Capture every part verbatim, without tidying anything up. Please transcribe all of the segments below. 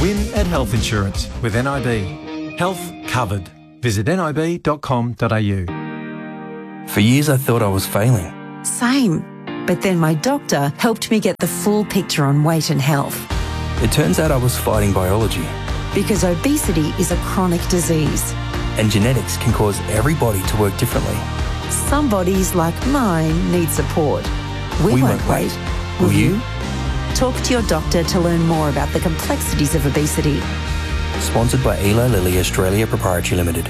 Win at Health Insurance with N I B. Health covered. Visit nib dot com dot a u. For years I thought I was failing. Same. But then my doctor helped me get the full picture on weight and health. It turns out I was fighting biology. Because obesity is a chronic disease. And genetics can cause every body to work differently. Some bodies, like mine, need support. We, we won't, won't wait. wait. Will, Will you? you? Talk to your doctor to learn more about the complexities of obesity. Sponsored by Eli Lilly Australia Proprietary Limited.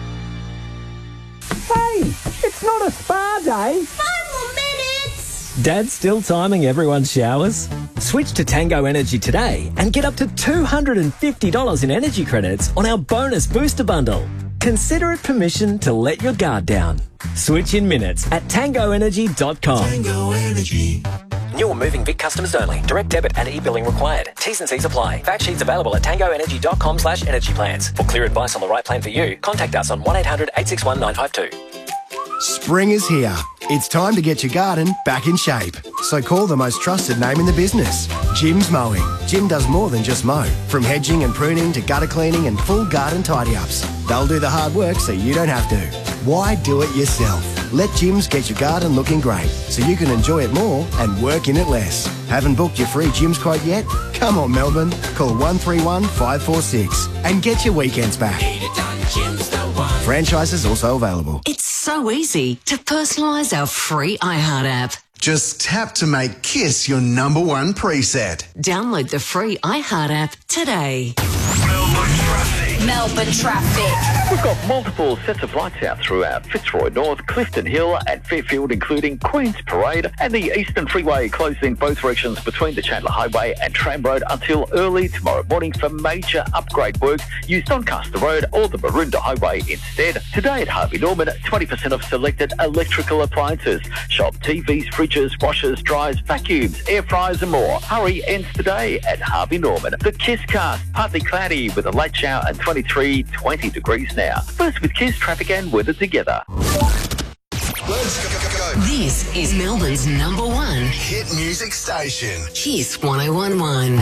Hey, it's not a spa day. Five more minutes. Dad's still timing everyone's showers? Switch to Tango Energy today and get up to two hundred fifty dollars in energy credits on our bonus booster bundle. Consider it permission to let your guard down. Switch in minutes at tango energy dot com. Tango Energy. New or moving Vic customers only. Direct debit and e-billing required. T's and C's apply. Fact sheets available at tango energy dot com slash energy plans. For clear advice on the right plan for you, contact us on one eight hundred eight six one nine five two. Spring is here. It's time to get your garden back in shape. So call the most trusted name in the business, Jim's Mowing. Jim does more than just mow. From hedging and pruning to gutter cleaning and full garden tidy-ups. They'll do the hard work so you don't have to. Why do it yourself? Let Jim's get your garden looking great so you can enjoy it more and work in it less. Haven't booked your free Jim's quote yet? Come on, Melbourne. Call one three one five four six and get your weekends back. Franchises also available. It's so easy to personalise our free iHeart app. Just tap to make KISS your number one preset. Download the free iHeart app today. Melbourne traffic. Melbourne traffic. We've got multiple sets of lights out throughout Fitzroy North, Clifton Hill and Fairfield, including Queen's Parade, and the Eastern Freeway closed in both directions between the Chandler Highway and Tram Road until early tomorrow morning for major upgrade works. Use Doncaster Road or the Maroondah Highway instead. Today at Harvey Norman, twenty percent off selected electrical appliances. Shop T Vs, fridges, washers, dryers, vacuums, air fryers and more. Hurry ends today at Harvey Norman. The Kiss Cast, partly cloudy with a late shower and twenty-three, twenty degrees now. First with Kiss, traffic and weather together. Let's go, go, go. This is Melbourne's number one Hit music station. Kiss one oh one one.